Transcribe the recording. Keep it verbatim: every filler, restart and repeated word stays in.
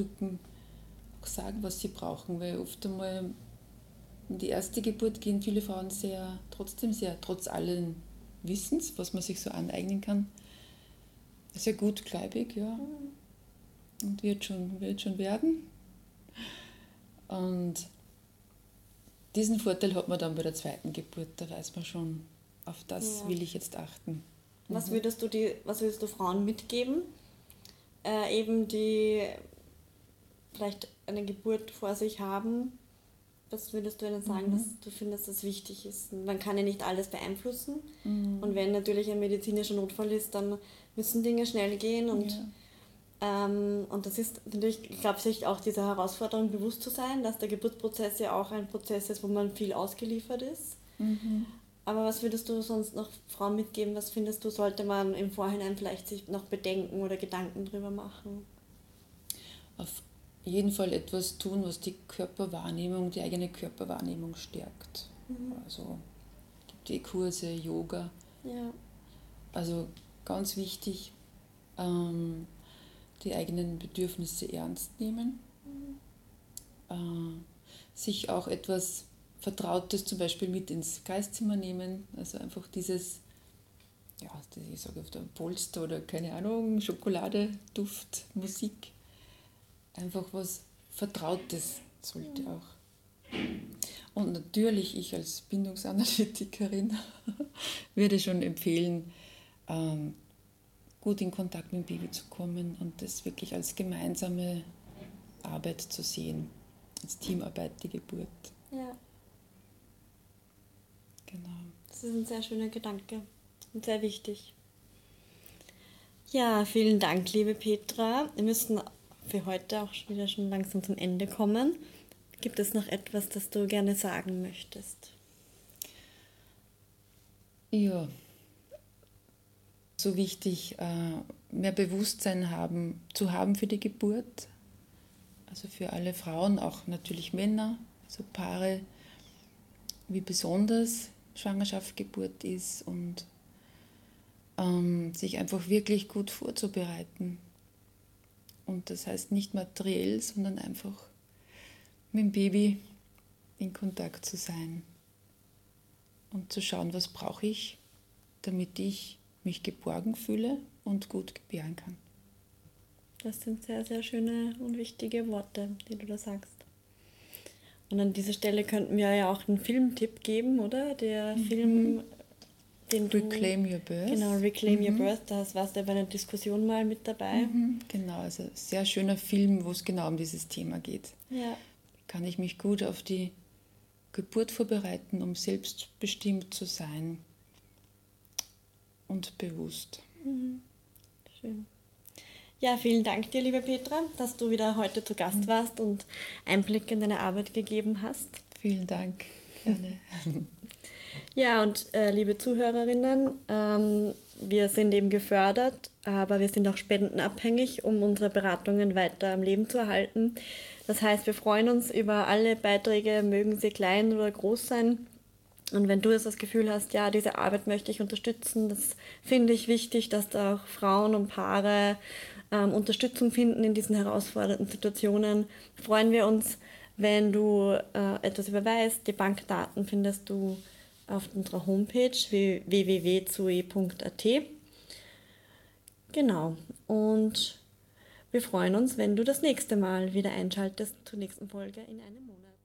sagen, was sie brauchen, weil oft einmal in die erste Geburt gehen viele Frauen sehr, trotzdem sehr, trotz allen Wissens, was man sich so aneignen kann, sehr gutgläubig, ja, und wird schon, wird schon werden. Und diesen Vorteil hat man dann bei der zweiten Geburt, da weiß man schon, auf das Ja. will ich jetzt achten. Was Mhm. würdest du die, was würdest du Frauen mitgeben, äh, eben die vielleicht eine Geburt vor sich haben? Was würdest du ihnen sagen, Mhm. dass du findest, dass wichtig ist? Man kann ja nicht alles beeinflussen. Mhm. Und wenn natürlich ein medizinischer Notfall ist, dann müssen Dinge schnell gehen. Und, Ja. ähm, und das ist natürlich, ich glaube, sich auch dieser Herausforderung bewusst zu sein, dass der Geburtsprozess ja auch ein Prozess ist, wo man viel ausgeliefert ist. Mhm. Aber was würdest du sonst noch Frauen mitgeben? Was findest du, sollte man im Vorhinein vielleicht sich noch bedenken oder Gedanken drüber machen? Auf jeden Fall etwas tun, was die Körperwahrnehmung, die eigene Körperwahrnehmung stärkt. Mhm. Also gibt die Kurse, Yoga. Ja. Also ganz wichtig, ähm, die eigenen Bedürfnisse ernst nehmen. Mhm. Äh, sich auch etwas Vertrautes zum Beispiel mit ins Geistzimmer nehmen. Also einfach dieses, ja, ich sage auf der Polster oder keine Ahnung, Schokolade, Duft, Musik. Einfach was Vertrautes sollte auch. Und natürlich, ich als Bindungsanalytikerin würde schon empfehlen, ähm, gut in Kontakt mit dem Baby zu kommen und das wirklich als gemeinsame Arbeit zu sehen, als Teamarbeit, die Geburt. Ja. Genau. Das ist ein sehr schöner Gedanke und sehr wichtig. Ja, vielen Dank, liebe Petra. Wir müssen für heute auch wieder schon langsam zum Ende kommen. Gibt es noch etwas, das du gerne sagen möchtest? Ja, so wichtig, mehr Bewusstsein haben, zu haben für die Geburt. Also für alle Frauen, auch natürlich Männer, also Paare, wie besonders Schwangerschaft, Geburt ist und ähm, sich einfach wirklich gut vorzubereiten. Und das heißt nicht materiell, sondern einfach mit dem Baby in Kontakt zu sein und zu schauen, was brauche ich, damit ich mich geborgen fühle und gut gebären kann. Das sind sehr, sehr schöne und wichtige Worte, die du da sagst. Und an dieser Stelle könnten wir ja auch einen Filmtipp geben, oder? Der mhm. Film, den du... Reclaim Your Birth. Genau, Reclaim mhm. Your Birth, da warst du bei einer Diskussion mal mit dabei. Mhm, genau, also sehr schöner Film, wo es genau um dieses Thema geht. Ja. Kann ich mich gut auf die Geburt vorbereiten, um selbstbestimmt zu sein und bewusst. Mhm. Schön. Ja, vielen Dank dir, liebe Petra, dass du wieder heute zu Gast warst und Einblick in deine Arbeit gegeben hast. Vielen Dank, gerne. Ja, und äh, liebe Zuhörerinnen, ähm, wir sind eben gefördert, aber wir sind auch spendenabhängig, um unsere Beratungen weiter am Leben zu erhalten. Das heißt, wir freuen uns über alle Beiträge, mögen sie klein oder groß sein. Und wenn du jetzt das Gefühl hast, ja, diese Arbeit möchte ich unterstützen, das finde ich wichtig, dass da auch Frauen und Paare ähm, Unterstützung finden in diesen herausfordernden Situationen, freuen wir uns, wenn du äh, etwas überweist. Die Bankdaten findest du auf unserer Homepage w w w punkt zui punkt a t. Genau. Und wir freuen uns, wenn du das nächste Mal wieder einschaltest zur nächsten Folge in einem Monat.